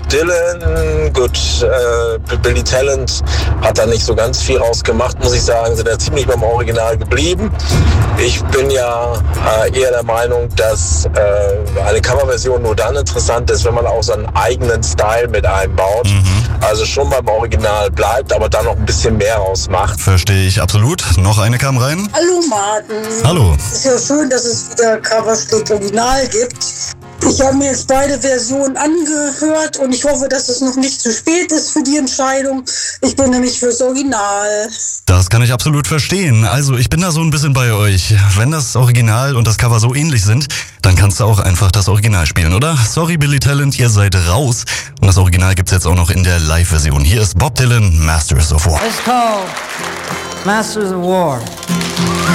Bob Dylan. Gut, Billy Talent hat da nicht so ganz viel rausgemacht, muss ich sagen. Sind ja ziemlich beim Original geblieben. Ich bin ja eher der Meinung, dass eine Coverversion nur dann interessant ist, wenn man auch seinen eigenen Style mit einbaut. Also schon beim Original bleibt, aber dann noch ein bisschen mehr rausmacht. Verstehe ich absolut. Noch eine kam rein. Hallo Martin. Hallo. Es ist ja schön, dass es wieder Coverschnitt Original gibt. Ich habe mir jetzt beide Versionen angehört und ich hoffe, dass es noch nicht zu spät ist für die Entscheidung. Ich bin nämlich fürs Original. Das kann ich absolut verstehen. Also ich bin da so ein bisschen bei euch. Wenn das Original und das Cover so ähnlich sind, dann kannst du auch einfach das Original spielen, oder? Sorry Billy Talent, ihr seid raus. Und das Original gibt's jetzt auch noch in der Live-Version. Hier ist Bob Dylan, Masters of War. It's called Masters of War.